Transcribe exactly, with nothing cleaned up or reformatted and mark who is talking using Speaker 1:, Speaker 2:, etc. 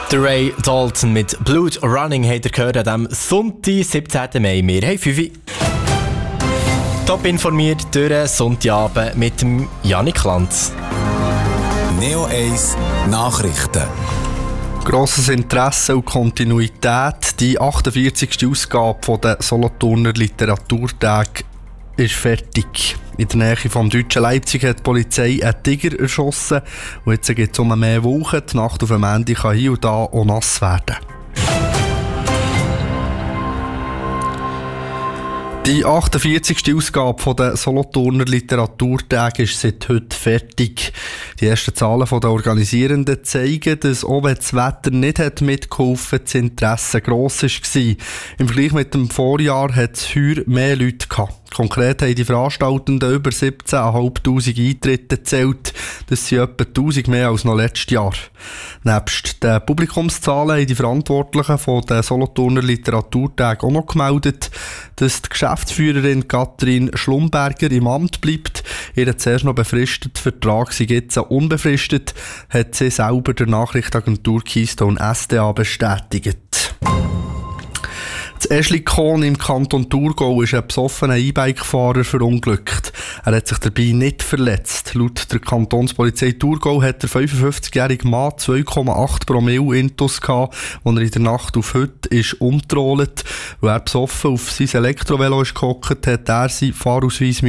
Speaker 1: Der Ray Dalton mit Blood Running habt ihr gehört an diesem Sonntag, siebzehnten Mai. Wir haben fünf. Top informiert durch Sonntagabend mit dem Janik Lanz.
Speaker 2: Neo eins Nachrichten.
Speaker 3: Grosses Interesse und Kontinuität. Die achtundvierzigste Ausgabe der Solothurner Literaturtage ist fertig. In der Nähe vom deutschen Leipzig hat die Polizei einen Tiger erschossen. Und jetzt geht es um mehr Wochen. Die Nacht auf dem Ende kann hier und da auch nass werden. Die achtundvierzigste Ausgabe der Solothurner Literaturtage ist seit heute fertig. Die ersten Zahlen der Organisierenden zeigen, dass auch wenn das Wetter nicht hat mitgeholfen, das Interesse gross war. Im Vergleich mit dem Vorjahr hat es heuer mehr Leute gehabt. Konkret haben die Veranstaltenden über siebzehntausendfünfhundert Eintritte gezählt. Das sind etwa tausend mehr als noch letztes Jahr. Nebst den Publikumszahlen haben die Verantwortlichen von den Solothurner Literaturtagen auch noch gemeldet, dass die Geschäftsführerin Katrin Schlumberger im Amt bleibt. Ihr zuerst noch befristeter Vertrag sei jetzt unbefristet, hat sie selber der Nachrichtenagentur Keystone S D A bestätigt. Das Eschlikon im Kanton Thurgau ist ein besoffener E-Bike-Fahrer verunglückt. Er hat sich dabei nicht verletzt. Laut der Kantonspolizei Thurgau hat der fünfundfünfzigjährige Mann zwei Komma acht Promille Intus gehabt, als er in der Nacht auf heute ist umtrollt. Weil er besoffen auf sein Elektrovelo ist gehockt, hat er seinen Fahrausweis